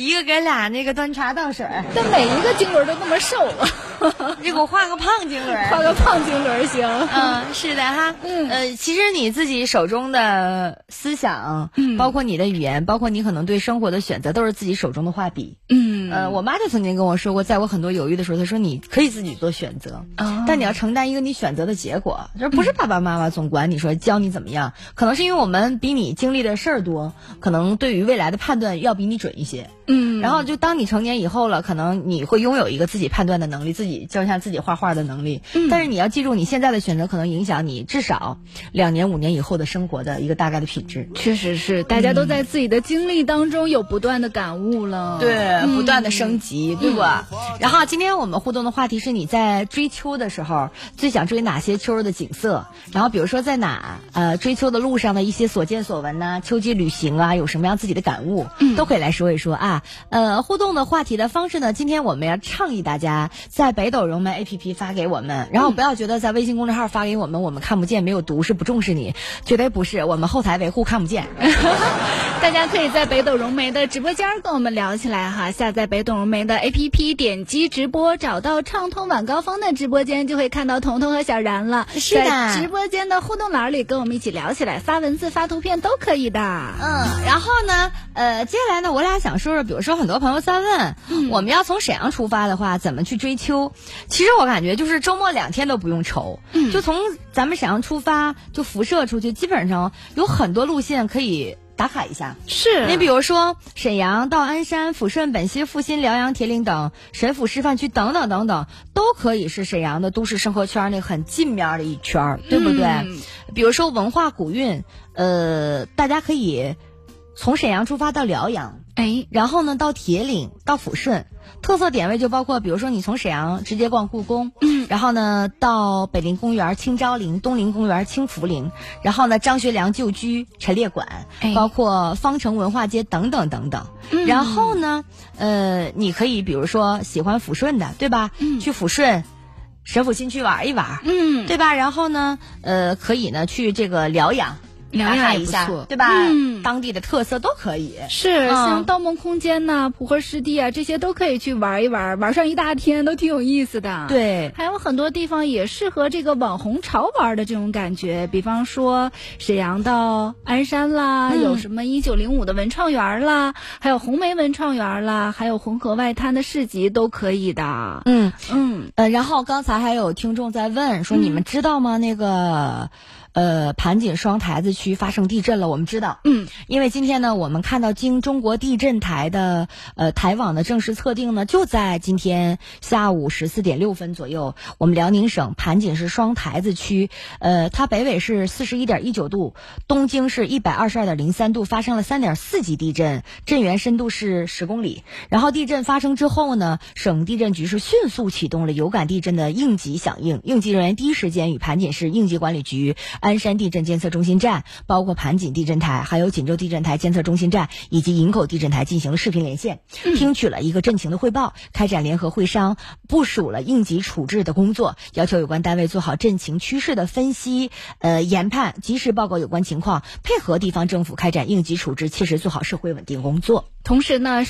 一个给俩那个端茶倒水， 但每一个经轮都那么瘦， 你给我画个胖经轮， 画个胖经轮行。 是的哈。其实你自己手中的思想，包括你的语言，包括你可能对生活的选择，都是自己手中的画笔。我妈就曾经跟我说过，在我很多犹豫的时候，她说你可以自己做选择，但你要承担一个你选择的结果，这不是爸爸妈妈总管你说教你怎么样，可能是因为我们比你经历的事儿多，可能对于未来的判断要比你准一些。然后就当你成年以后了，可能你会拥有一个自己判断的能力，自己教下自己画画的能力。但是你要记住，你现在的选择可能影响你至少2年5年以后的生活的一个大概的品质。 确实是，大家都在自己的经历当中有不断的感悟了， 对，不断的升级，对吧？然后今天我们互动的话题是你在追秋的时候最想追哪些秋的景色？然后比如说在追秋的路上的一些所见所闻呐，秋季旅行啊，有什么样自己的感悟，都可以来说一说啊。互动的话题的方式呢，今天我们要倡议大家在北斗融媒 APP 发给我们，然后不要觉得在微信公众号发给我们看不见没有读是不重视你，绝对不是，我们后台维护看不见。 大家可以在北斗融媒的直播间跟我们聊起来哈，下载北斗融媒的 APP， 点击直播，找到畅通晚高峰的直播间，就会看到彤彤和小然了。 是的， 在直播间的互动栏里跟我们一起聊起来，发文字发图片都可以的。 然后呢接下来呢我俩想说说，比如说很多朋友在问，我们要从沈阳出发的话怎么去追秋。其实我感觉就是周末2天都不用愁，就从咱们沈阳出发就辐射出去，基本上有很多路线可以打卡一下。 是你比如说沈阳到鞍山、抚顺、本溪、阜新、辽阳、铁岭等沈府示范区等等等等，都可以是沈阳的都市生活圈那很近面的一圈，对不对？比如说文化古韵，大家可以从沈阳出发到辽阳，然后呢到铁岭到抚顺，特色点位就包括比如说你从沈阳直接逛故宫，然后呢到北陵公园、清昭陵、东陵公园、清福陵，然后呢张学良旧居、陈列馆，包括方城文化街等等等等。然后呢你可以比如说喜欢抚顺的，对吧？去抚顺沈府新区玩一玩，对吧？然后呢可以呢去这个辽阳打卡一下，对吧？当地的特色都可以。 是像盗梦空间呐、普和湿地啊，这些都可以去玩一玩，玩上一大天都挺有意思的。 对， 还有很多地方也适合这个网红潮玩的这种感觉，比方说沈阳到鞍山啦，有什么1905的文创园啦，还有红梅文创园啦，还有红河外滩的市集都可以的。 然后刚才还有听众在问说，你们知道吗？那个盘锦双台子区发生地震了，我们知道。因为今天呢，我们看到经中国地震台的台网的正式测定呢，就在今天下午14点6分左右，我们辽宁省盘锦市双台子区，它北纬是41.19度，东经是122.03度，发生了3.4级地震，震源深度是10公里。然后地震发生之后呢，省地震局是迅速启动了有感地震的应急响应，应急人员第一时间与盘锦市应急管理局、鞍山地震监测中心站，包括盘锦地震台、还有锦州地震台监测中心站以及营口地震台进行了视频连线，听取了一个震情的汇报，开展联合会商，部署了应急处置的工作，要求有关单位做好震情趋势的分析、研判，及时报告有关情况，配合地方政府开展应急处置，切实做好社会稳定工作。 同时呢